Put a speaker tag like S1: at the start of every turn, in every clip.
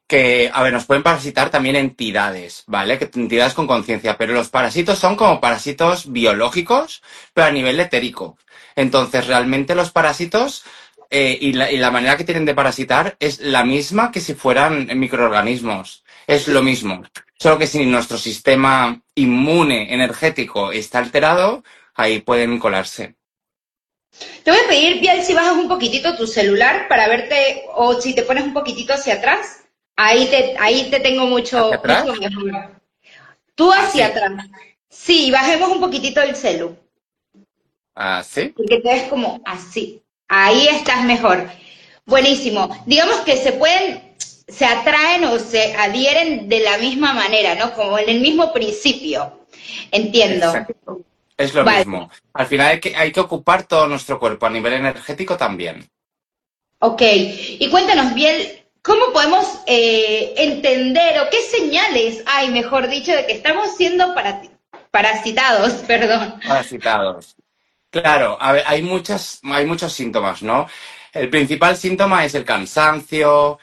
S1: Que, a ver, nos pueden parasitar también entidades, ¿vale? Que entidades con conciencia, pero los parásitos son como parásitos biológicos, pero a nivel etérico. Entonces, realmente los parásitos y la manera que tienen de parasitar es la misma que si fueran microorganismos. Es lo mismo. Solo que si nuestro sistema inmune energético está alterado, ahí pueden colarse.
S2: Te voy a pedir, Biel, si bajas un poquitito tu celular para verte, o si te pones un poquitito hacia atrás. Ahí te tengo
S1: ¿Hacia
S2: mucho, mucho
S1: atrás?
S2: mejor. Tú hacia
S1: Así.
S2: atrás. Sí, bajemos un poquitito el celu,
S1: Así.
S2: porque te ves como así. Ahí estás mejor. Buenísimo. Digamos que se atraen o se adhieren de la misma manera, ¿no? Como en el mismo principio. Entiendo.
S1: Exacto. Es lo
S2: Vale.
S1: mismo. Al final hay que ocupar todo nuestro cuerpo a nivel energético también.
S2: Ok, y cuéntanos bien, ¿cómo podemos entender o qué señales hay, mejor dicho, de que estamos siendo parasitados, perdón?
S1: Parasitados. Claro, a ver, hay muchos síntomas, ¿no? El principal síntoma es el cansancio,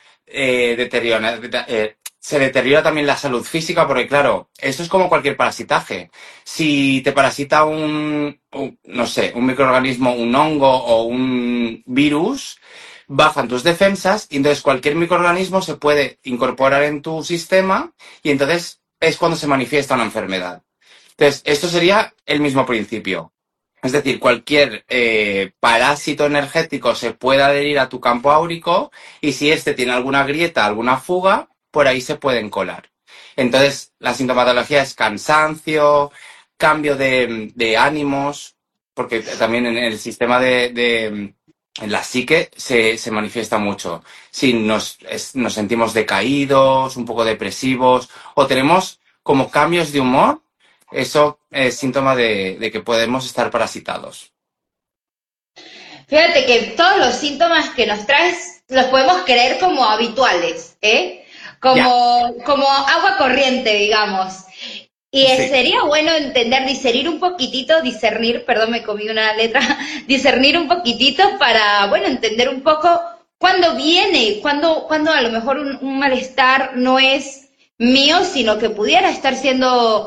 S1: se deteriora también la salud física, porque claro, esto es como cualquier parasitaje. Si te parasita no sé, un microorganismo, un hongo o un virus, bajan tus defensas y entonces cualquier microorganismo se puede incorporar en tu sistema y entonces es cuando se manifiesta una enfermedad. Entonces, esto sería el mismo principio. Es decir, cualquier parásito energético se puede adherir a tu campo áurico y si este tiene alguna grieta, alguna fuga, por ahí se pueden colar. Entonces, la sintomatología es cansancio, cambio de ánimos, porque también en el sistema en la psique se manifiesta mucho. Si nos sentimos decaídos, un poco depresivos, o tenemos como cambios de humor, eso es síntoma de que podemos estar parasitados.
S2: Fíjate que todos los síntomas que nos traes los podemos creer como habituales, ¿eh?
S1: Ya,
S2: Como agua corriente, digamos. Y
S1: sí.
S2: sería bueno entender, discernir, perdón, me comí una letra, discernir un poquitito para, bueno, entender un poco cuándo viene, cuándo a lo mejor un malestar no es mío, sino que pudiera estar siendo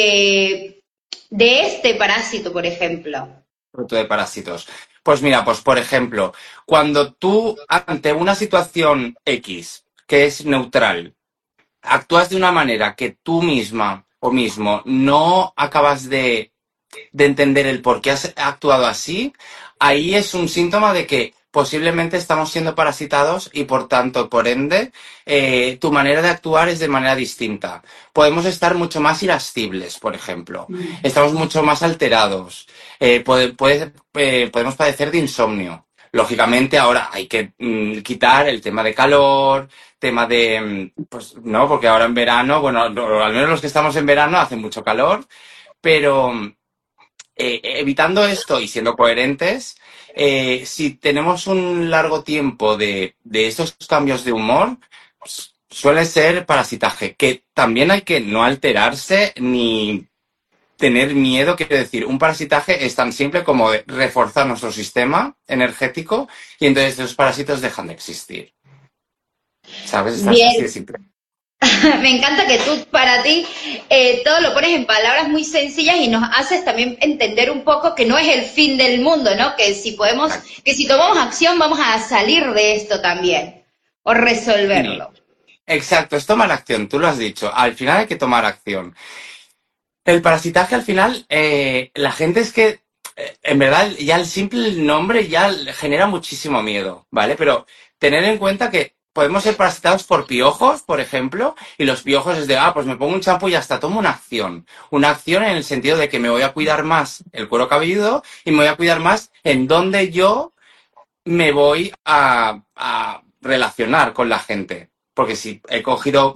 S2: de este parásito, por ejemplo.
S1: Fruto de parásitos. Pues mira, pues por ejemplo, cuando tú ante una situación X que es neutral, actúas de una manera que tú misma o mismo no acabas de entender el por qué has actuado así, ahí es un síntoma de que posiblemente estamos siendo parasitados y por tanto, por ende, tu manera de actuar es de manera distinta. Podemos estar mucho más irascibles, por ejemplo. Estamos mucho más alterados. Podemos padecer de insomnio. Lógicamente, ahora hay que quitar el tema de calor, tema de, pues no, porque ahora en verano, bueno, al menos los que estamos en verano hace mucho calor, pero evitando esto y siendo coherentes, si tenemos un largo tiempo de estos cambios de humor, suele ser parasitaje, que también hay que no alterarse ni tener miedo, quiero decir, un parasitaje es tan simple como reforzar nuestro sistema energético y entonces los parásitos dejan de existir. ¿Sabes? Es así de
S2: Bien,
S1: simple.
S2: me encanta que tú, para ti, todo lo pones en palabras muy sencillas y nos haces también entender un poco que no es el fin del mundo, ¿no? Que si tomamos acción vamos a salir de esto también, o
S1: Sí,
S2: resolverlo.
S1: exacto, es tomar acción, tú lo has dicho, al final hay que tomar acción. El parasitaje al final, la gente es que, en verdad, ya el simple nombre ya genera muchísimo miedo, ¿vale? Pero tener en cuenta que podemos ser parasitados por piojos, por ejemplo, y los piojos es de, pues me pongo un champú y hasta tomo una acción. Una acción en el sentido de que me voy a cuidar más el cuero cabelludo y me voy a cuidar más en dónde yo me voy a relacionar con la gente. Porque si he cogido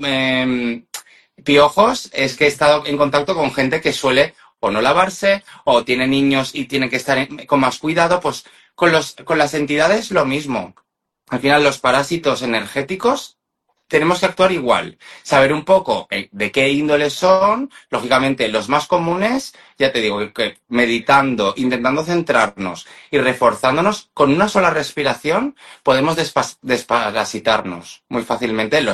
S1: piojos, es que he estado en contacto con gente que suele o no lavarse, o tiene niños y tiene que estar con más cuidado, pues con las entidades lo mismo. Al final, los parásitos energéticos tenemos que actuar igual, saber un poco de qué índole son, lógicamente los más comunes, ya te digo, que meditando, intentando centrarnos y reforzándonos con una sola respiración, podemos desparasitarnos muy fácilmente.